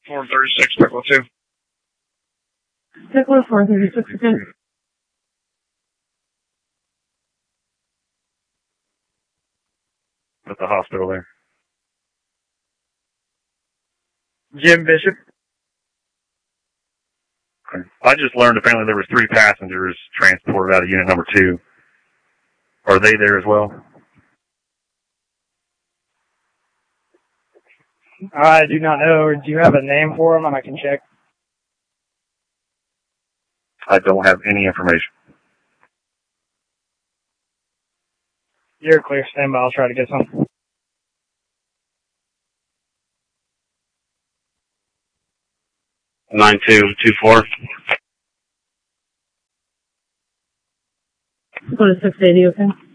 436, Pickle 2. Pickle 436 again. At the hospital there. Jim Bishop. Okay. I just learned apparently there was 3 passengers transported out of unit number 2. Are they there as well? I do not know. Do you have a name for them and I can check? I don't have any information. You're clear. Stand by. I'll try to get some. 9224. Go to 680, okay?